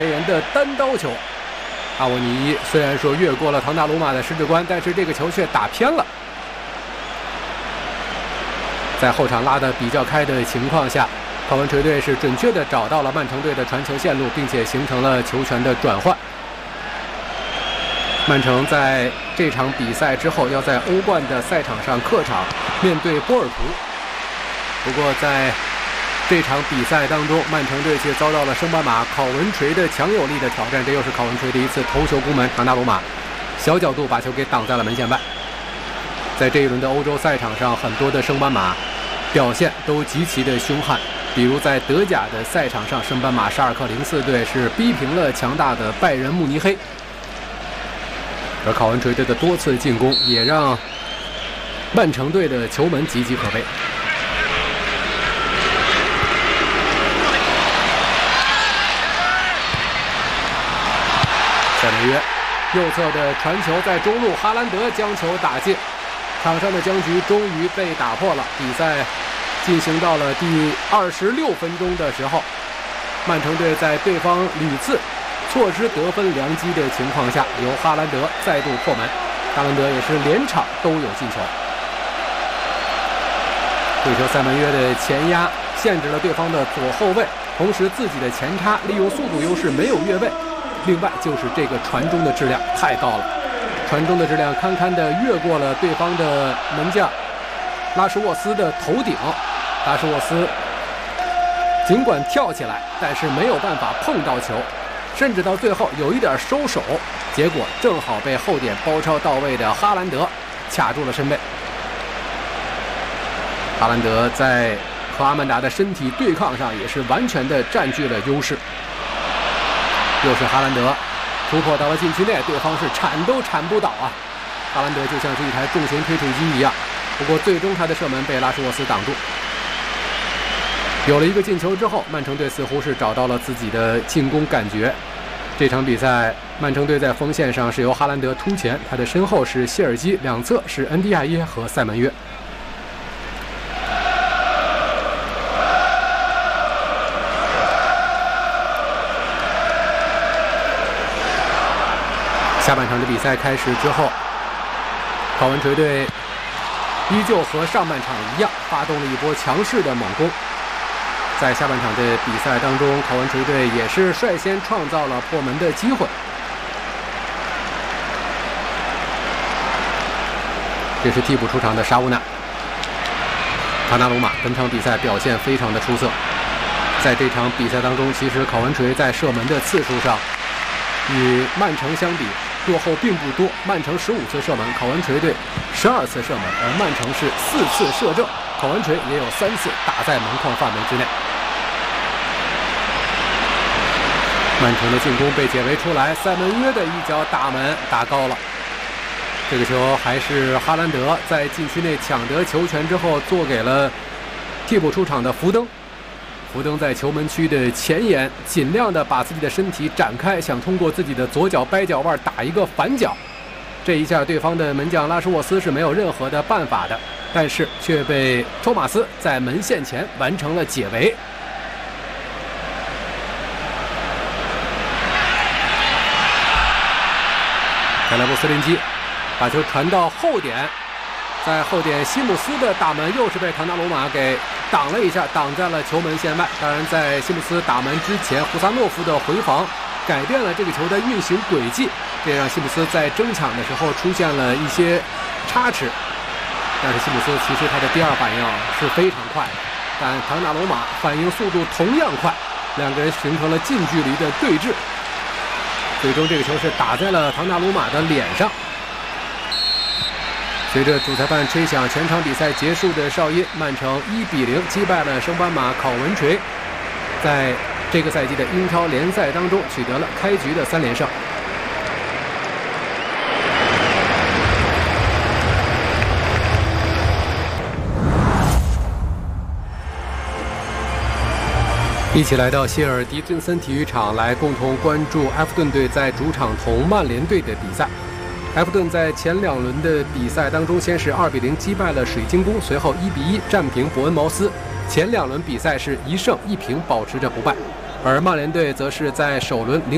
黑人的单刀球，阿沃尼虽然说越过了唐纳鲁马的十指关，但是这个球却打偏了。在后场拉得比较开的情况下，考文垂队是准确地找到了曼城队的传球线路，并且形成了球权的转换。曼城在这场比赛之后，要在欧冠的赛场上客场面对波尔图。不过在这场比赛当中，曼城队却遭到了升班马考文垂的强有力的挑战，这又是考文垂的一次头球攻门，唐纳鲁马小角度把球给挡在了门线外。在这一轮的欧洲赛场上，很多的升班马表现都极其的凶悍，比如在德甲的赛场上，升班马沙尔克04队是逼平了强大的拜仁慕尼黑，而考文垂队的多次进攻也让曼城队的球门岌岌可危。塞梅约右侧的传球在中路，哈兰德将球打进，场上的僵局终于被打破了。比赛进行到了第26分钟的时候，曼城队在对方屡次错失得分良机的情况下，由哈兰德再度破门。哈兰德也是连场都有进球。这球塞门约的前压限制了对方的左后卫，同时自己的前插利用速度优势没有越位。另外就是这个传中的质量太高了，传中的质量堪堪的越过了对方的门将拉什沃斯的头顶。拉什沃斯尽管跳起来，但是没有办法碰到球，甚至到最后有一点收手，结果正好被后点包抄到位的哈兰德卡住了身背。哈兰德在和阿曼达的身体对抗上也是完全的占据了优势。又是哈兰德突破到了禁区内，对方是铲都铲不倒啊！哈兰德就像是一台重型推土机一样，不过最终他的射门被拉什沃斯挡住。有了一个进球之后，曼城队似乎是找到了自己的进攻感觉。这场比赛，曼城队在锋线上是由哈兰德突前，他的身后是谢尔基，两侧是恩迪亚耶和塞门约。下半场的比赛开始之后，考文垂队依旧和上半场一样，发动了一波强势的猛攻。在下半场的比赛当中，考文垂队也是率先创造了破门的机会。这是替补出场的沙乌纳。唐纳鲁马本场比赛表现非常的出色，在这场比赛当中，其实考文垂在射门的次数上与曼城相比落后并不多，曼城15次射门，考文垂队12次射门，而曼城是4次射正，考文垂也有3次打在门框范围之内。曼城的进攻被解围出来，塞门约的一脚打门打高了。这个球还是哈兰德在禁区内抢得球权之后做给了替补出场的福登。福登在球门区的前沿尽量的把自己的身体展开，想通过自己的左脚掰脚腕打一个反脚。这一下对方的门将拉什沃斯是没有任何的办法的，但是却被托马斯在门线前完成了解围。凯莱布斯林基把球传到后点，在后点西姆斯的打门又是被唐纳鲁马给挡了一下，挡在了球门线外。当然在西姆斯打门之前，胡萨诺夫的回防改变了这个球的运行轨迹，这让西姆斯在争抢的时候出现了一些差池。但是西姆斯其实他的第二反应是非常快的，但唐纳鲁马反应速度同样快，两个人形成了近距离的对峙。最终这个球是打在了唐纳鲁马的脸上。随着主裁判吹响全场比赛结束的哨音，曼城1-0击败了升班马考文垂，在这个赛季的英超联赛当中取得了开局的3连胜。一起来到希尔迪顿森体育场来共同关注埃弗顿队在主场同曼联队的比赛。埃弗顿在前2轮的比赛当中，先是2-0击败了水晶宫，随后1-1战平伯恩茅斯。前2轮比赛是1胜1平，保持着不败。而曼联队则是在首轮0